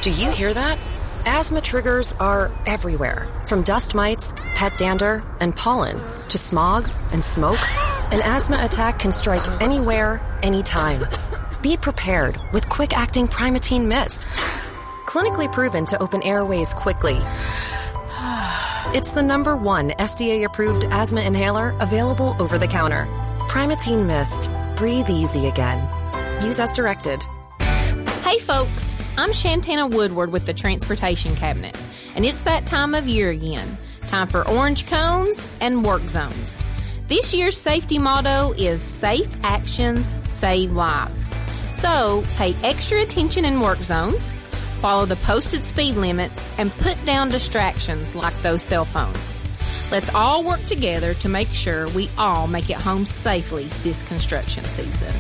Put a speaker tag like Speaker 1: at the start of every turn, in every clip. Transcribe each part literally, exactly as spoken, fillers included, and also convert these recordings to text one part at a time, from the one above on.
Speaker 1: Do you hear that? Asthma triggers are everywhere, from dust mites, pet dander, and pollen, to smog and smoke. An asthma attack can strike anywhere, anytime. Be prepared with quick-acting Primatene Mist. Clinically proven to open airways quickly. It's the number one F D A-approved asthma inhaler available over the counter. Primatene Mist. Breathe easy again. Use as directed.
Speaker 2: Hey folks, I'm Shantana Woodward with the Transportation Cabinet, and it's that time of year again. Time for orange cones and work zones. This year's safety motto is Safe Actions Save Lives. So, pay extra attention in work zones, follow the posted speed limits, and put down distractions like those cell phones. Let's all work together to make sure we all make it home safely this construction season.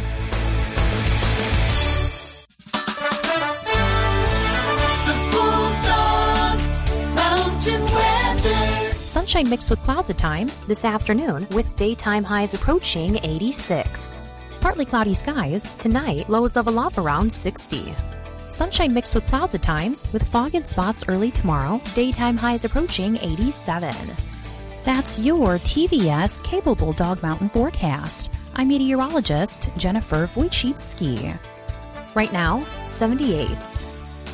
Speaker 3: Sunshine mixed with clouds at times this afternoon, with daytime highs approaching eighty-six. Partly cloudy skies tonight, lows level off around sixty. Sunshine mixed with clouds at times, with fog in spots early tomorrow, daytime highs approaching eighty-seven. That's your T V S Cable Bulldog Mountain forecast. I'm meteorologist Jennifer Wojcicki. Right now, seventy-eight.